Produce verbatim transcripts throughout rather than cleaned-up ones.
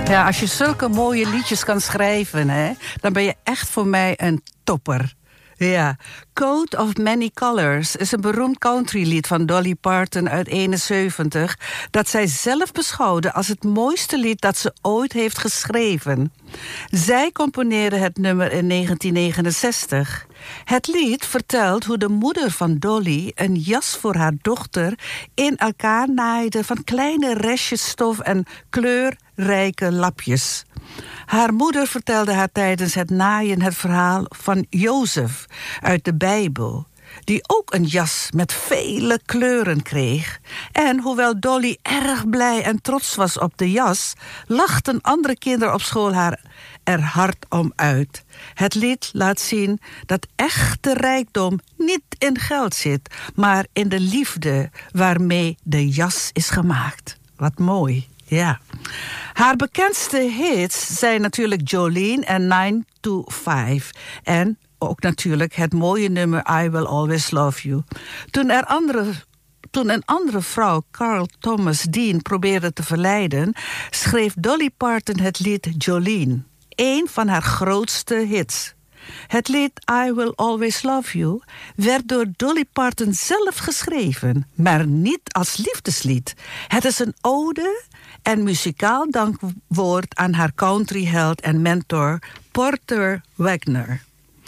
Ja, als je zulke mooie liedjes kan schrijven, hè, dan ben je echt voor mij een topper. Ja, Coat of Many Colors is een beroemd countrylied van Dolly Parton uit eenenzeventig... dat zij zelf beschouwde als het mooiste lied dat ze ooit heeft geschreven. Zij componeerde het nummer in negentien negenenzestig. Het lied vertelt hoe de moeder van Dolly een jas voor haar dochter in elkaar naaide van kleine restjes stof en kleurrijke lapjes. Haar moeder vertelde haar tijdens het naaien het verhaal van Jozef uit de Bijbel, die ook een jas met vele kleuren kreeg. En hoewel Dolly erg blij en trots was op de jas, lachten andere kinderen op school haar er hard om uit. Het lied laat zien dat echte rijkdom niet in geld zit, maar in de liefde waarmee de jas is gemaakt. Wat mooi. Ja. Haar bekendste hits zijn natuurlijk Jolene en nine to five. En ook natuurlijk het mooie nummer I Will Always Love You. Toen, er andere, toen een andere vrouw, Carl Thomas Dean, probeerde te verleiden, schreef Dolly Parton het lied Jolene, een van haar grootste hits. Het lied I Will Always Love You werd door Dolly Parton zelf geschreven, maar niet als liefdeslied. Het is een ode en muzikaal dankwoord aan haar countryheld en mentor Porter Wagoner.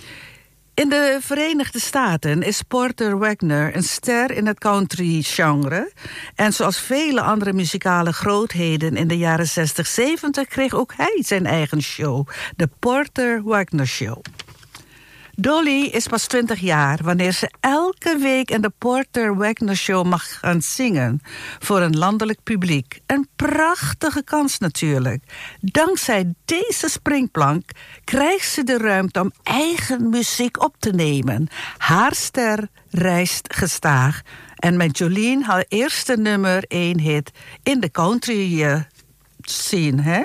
In de Verenigde Staten is Porter Wagoner een ster in het country-genre. En zoals vele andere muzikale grootheden in de jaren zestig, zeventig... kreeg ook hij zijn eigen show, de Porter Wagoner Show. Dolly is pas twintig jaar wanneer ze elke week in de Porter Wagoner Show mag gaan zingen voor een landelijk publiek. Een prachtige kans natuurlijk. Dankzij deze springplank krijgt ze de ruimte om eigen muziek op te nemen. Haar ster reist gestaag. En met Jolene haar eerste nummer één hit in de country uh, scene, hè?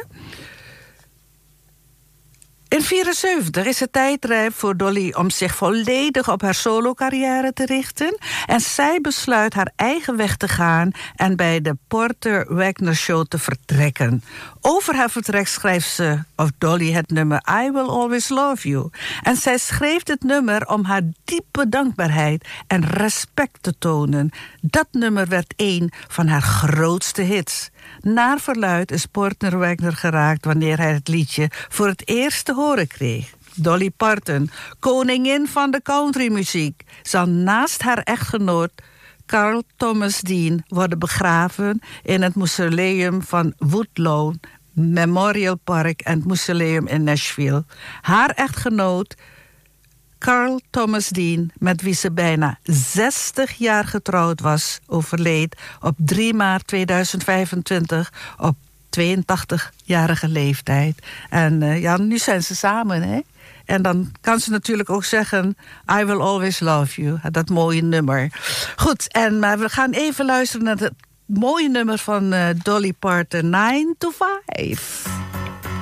In negentien vierenzeventig is het tijdrijp voor Dolly om zich volledig op haar solo-carrière te richten. En zij besluit haar eigen weg te gaan en bij de Porter Wagoner Show te vertrekken. Over haar vertrek schrijft ze, of Dolly, het nummer I Will Always Love You. En zij schreef dit nummer om haar diepe dankbaarheid en respect te tonen. Dat nummer werd een van haar grootste hits. Naar verluidt is Porter Wagoner geraakt wanneer hij het liedje voor het eerst te horen kreeg. Dolly Parton, koningin van de countrymuziek, zal naast haar echtgenoot Carl Thomas Dean worden begraven in het mausoleum van Woodlawn Memorial Park en het mausoleum in Nashville. Haar echtgenoot Carl Thomas Dean, met wie ze bijna zestig jaar getrouwd was, overleed op drie maart tweeduizend vijfentwintig op tweeëntachtigjarige leeftijd. En uh, ja, nu zijn ze samen, hè? En dan kan ze natuurlijk ook zeggen I Will Always Love You, dat mooie nummer. Goed, en maar we gaan even luisteren naar het mooie nummer van uh, Dolly Parton, nine to five.